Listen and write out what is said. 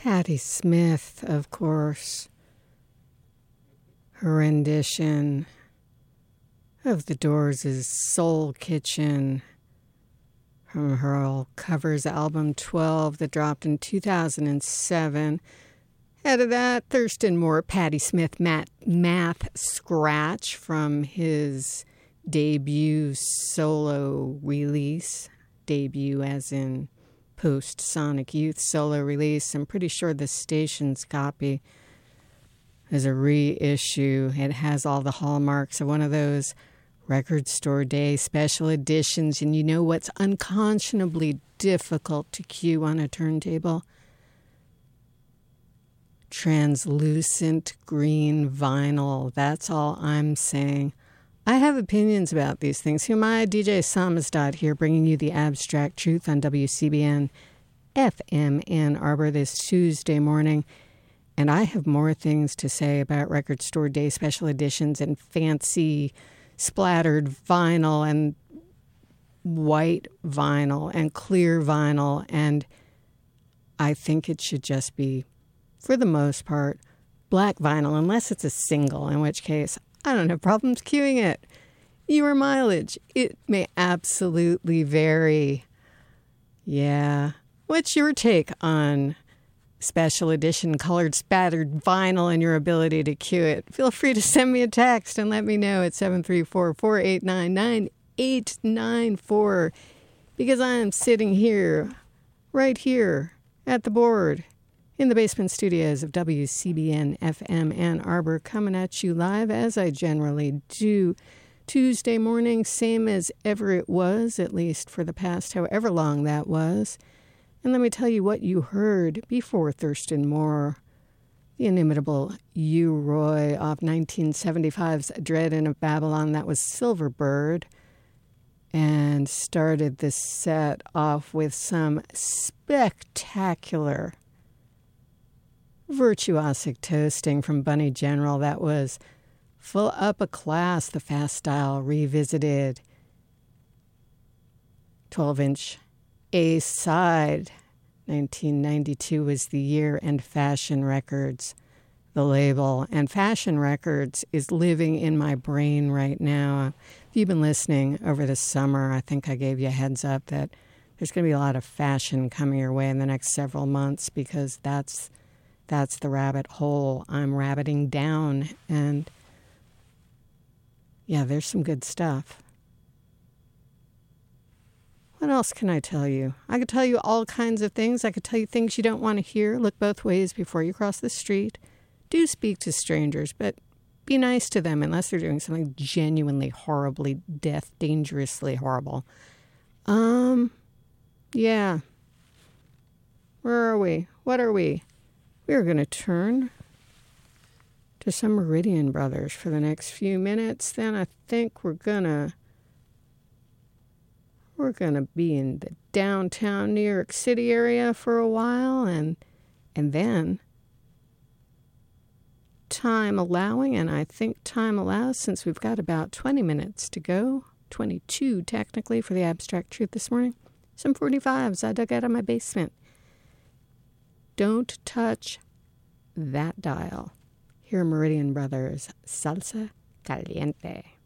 Patti Smith, of course. Her rendition of The Doors' Soul Kitchen from her covers album 12 that dropped in 2007. Ahead of that, Thurston Moore, Patti Smith, Math Scratch from his debut solo release. Debut as in post-Sonic Youth solo release. I'm pretty sure the station's copy is a reissue. It has all the hallmarks of one of those Record Store Day special editions. And you know what's unconscionably difficult to cue on a turntable? Translucent green vinyl. That's all I'm saying. I have opinions about these things. Who am I? DJ Samizdat here, bringing you the Abstract Truth on WCBN FM Ann Arbor this Tuesday morning. And I have more things to say about Record Store Day special editions and fancy splattered vinyl and white vinyl and clear vinyl. And I think it should just be, for the most part, black vinyl, unless it's a single, in which case I don't have problems queuing it. Your mileage, it may absolutely vary. Yeah. What's your take on special edition colored spattered vinyl and your ability to queue it? Feel free to send me a text and let me know at 734-489-9894, because I am sitting here, right here at the board in the basement studios of WCBN FM Ann Arbor, coming at you live as I generally do Tuesday morning, same as ever it was, at least for the past however long that was. And let me tell you what you heard before Thurston Moore, the inimitable U. Roy off 1975's Dread in of Babylon. That was Silverbird, and started this set off with some spectacular virtuosic toasting from Bunny General. That was Full Upper Class, the Fast Style Revisited. 12-inch A-side. 1992 was the year, and Fashion Records, the label. And Fashion Records is living in my brain right now. If you've been listening over the summer, I think I gave you a heads up that there's going to be a lot of fashion coming your way in the next several months, because that's the rabbit hole I'm rabbiting down. And yeah, there's some good stuff. What else can I tell you? I could tell you all kinds of things. I could tell you things you don't want to hear. Look both ways before you cross the street. Do speak to strangers, but be nice to them unless they're doing something genuinely horribly, dangerously horrible. Yeah. Where are we? What are we? We're going to turn to some Meridian Brothers for the next few minutes. Then I think we're going to be in the downtown New York City area for a while, and then, time allowing, and I think time allows, since we've got about 20 minutes to go, 22 technically for the Abstract Truth this morning, some 45s I dug out of my basement. Don't touch that dial. Here are Meridian Brothers, Salsa Caliente.